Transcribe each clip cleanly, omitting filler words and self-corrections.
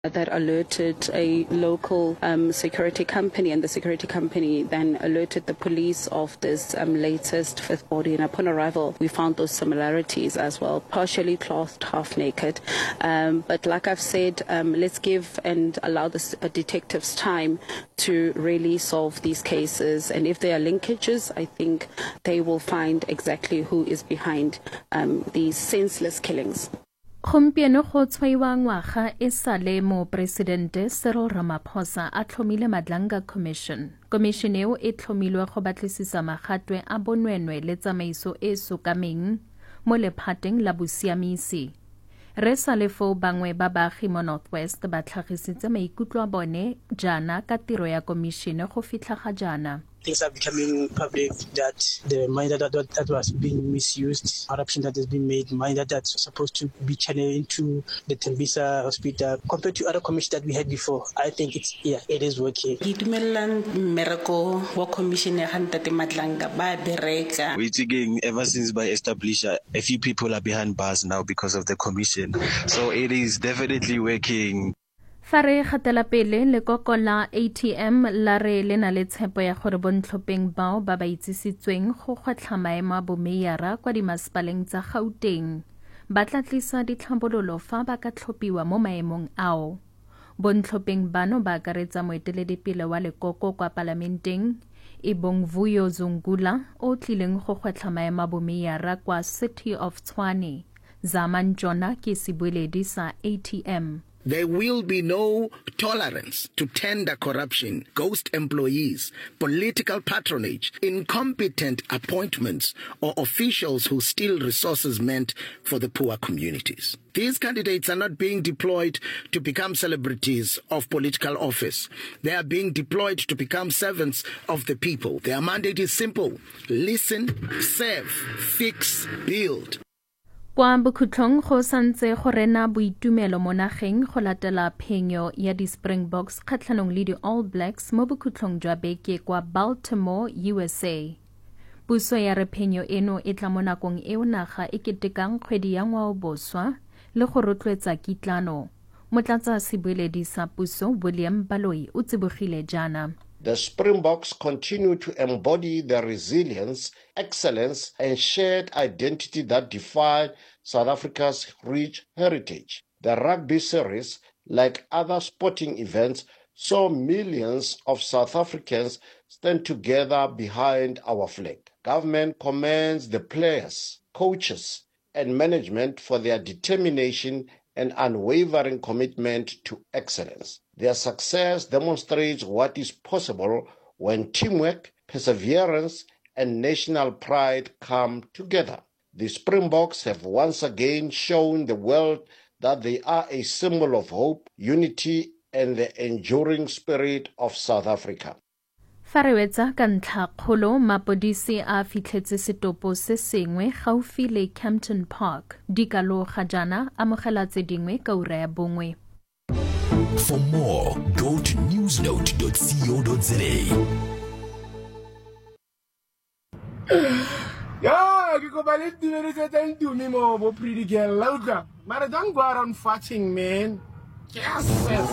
that alerted a local security company, and the security company then alerted the police of this latest fifth body. And upon arrival, we found those similarities as well, partially clothed, half naked. But like I've said, let's give and allow the detectives time to really solve these cases. And if there are linkages, I think they will find exactly who is behind these senseless killings. Gompieno go tshwaiwa ngwaga e sale mo Presidente Cyril Ramaphosa a tlhomile Madlanga Commission. Commission eo e tlhomilwe go batlisisa magatwe a bonwenwe le tsamaiso e sokameng mo lephateng la bosiamisi. Re sale foo bangwe ba baagi mo Northwest ba tlhagisitse maikutlo a bone jana ka tiro ya commission go fitlha ga jana. Things are becoming public that the money that was being misused, corruption that has been made, money that's supposed to be channeled into the Tembisa Hospital, compared to other commissions that we had before. I think it is working. Ever since by established, a few people are behind bars now because of the commission. So it is definitely working. Fa re gatela pele lekoko la ATM la re le na le tshepo ya gore bontlhopheng bao ba ba itsisitsweng go gwetlha maemo a bomeyara kwa dimasepaleng tsa Gauteng ba tla tlisa ditlhabololo fa ba ka tlhophiwa mo maemong ao. Bontlhopheng bano ba akaretsa moeteledipele wa lekoko kwa palamenteng Ibong Vuyo Zungula o tlileng go gwetlha maemo a bomeyara kwa City of Tshwane. Zaman Jona ke sebueledi sa ATM. There will be no tolerance to tender corruption, ghost employees, political patronage, incompetent appointments, or officials who steal resources meant for the poor communities. These candidates are not being deployed to become celebrities of political office. They are being deployed to become servants of the people. Their mandate is simple: listen, serve, fix, build. Kwa bokhutlong go santse go rena boitumelo mo nageng go latela phenyo ya di-Springboks kgatlhanong le di-All Blacks mo bokhutlong jwa beke kwa Baltimore, USA. Puso ya re phenyo eno e tla mo nakong eo naga e ketekang kgwedi ya ngwaoboswa le go rotloetsa kitlano. Motlatsa sebueledi sa puso William Baloyi o tsibogile jana. The Springboks continue to embody the resilience, excellence, and shared identity that define South Africa's rich heritage. The rugby series, like other sporting events, saw millions of South Africans stand together behind our flag. Government commends the players, coaches, and management for their determination and unwavering commitment to excellence. Their success demonstrates what is possible when teamwork, perseverance, and national pride come together. The Springboks have once again shown the world that they are a symbol of hope, unity, and the enduring spirit of South Africa. Fa re wetsa ka ntlha kgolo mapodisi a fitlhetse setopo se sengwe gaufi le Campton Park. Dikalo ga jana amogela tse dingwe ka ura ya bongwe. For more, go to newsnote.co.za. Yeah, you go ballet to me more, pretty girl, louder. But don't go around fighting, man. Yes.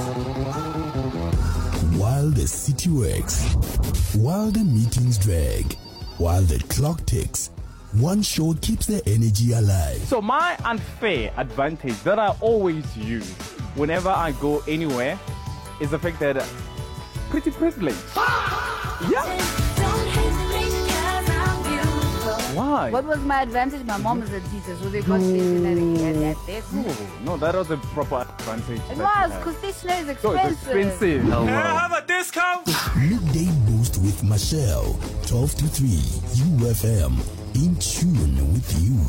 While the city works, while the meetings drag, while the clock ticks, one show keeps the energy alive. So my unfair advantage that I always use whenever I go anywhere is the fact that pretty privileged. Yeah. Why? What was my advantage? My mom is a teacher, so they got stationery and that there. No, that was a proper advantage. It was, because stationery is expensive. So it's expensive. Oh, Can I have a discount? Midday Boost with Michelle, 12 to 3, UFM, in tune with you.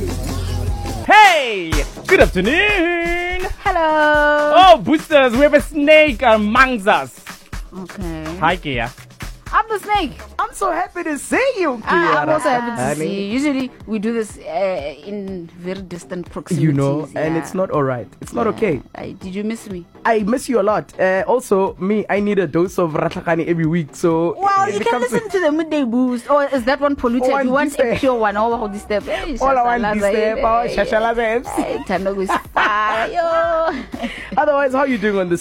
Hey! Good afternoon! Hello! Oh, boosters, we have a snake amongst us. Okay. Hi, Kia. I'm the snake. I'm so happy to see you, Kiara. I'm also happy to see you. Usually we do this in very distant proximity. You know, and it's not all right. It's not okay. Did you miss me? I miss you a lot. Also, me, I need a dose of Ratlakani every week. So well, you can listen to the Midday Boost. Or is that one polluted? You want a pure one? All this stuff. All I want is this. Tandogo is Yo. Otherwise, how are you doing on this